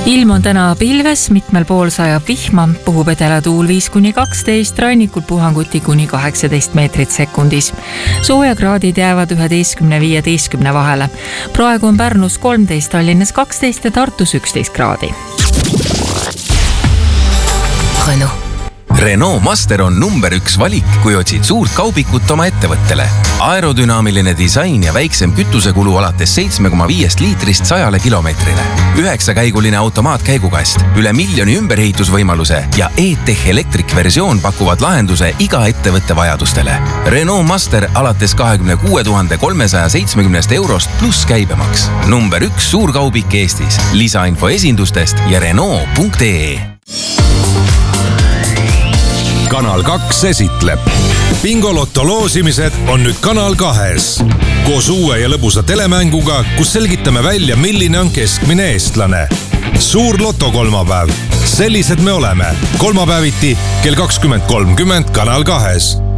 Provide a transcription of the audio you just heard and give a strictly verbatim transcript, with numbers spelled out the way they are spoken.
Ilm on täna pilves, mitmel pool sajab vihma, puhub edelatuul viis kuni kaksteist, rannikul puhanguti kuni kaheksateist meetrit sekundis. Soojakraadid jäävad üheteistkümne viieteistkümne vahele. Praegu on Pärnus kolmteist, Tallinnas kaksteist ja Tartus üksteist kraadi. Renault. Renault Master on number üks valik, kui otsid suurt kaubikut oma ettevõttele. Aerodünaamiline disain ja väiksem kütusekulu alates seitsme koma viiest liitrist sajale kilomeetrile. Üheksakäiguline automaatkäigukast, üle miljoni ümberehitusvõimaluse ja E-Tech Electric versioon pakuvad lahenduse iga ettevõtte vajadustele. Renault Master alates kahekümne kuue tuhande kolmesaja seitsmekümnest eurost pluss käibemaks. Number üks suurkaubik Eestis. Lisainfo esindustest ja Renault punkt ee. Kanal kaks esitleb. Bingolotto loosimised on nüüd Kanal kahes. Koos uue ja lõbusa telemänguga, kus selgitame välja, milline on keskmine eestlane. Suur loto kolmapäev. Sellised me oleme. Kolmapäeviti kell kakskümmend kolmkümmend Kanal kahes.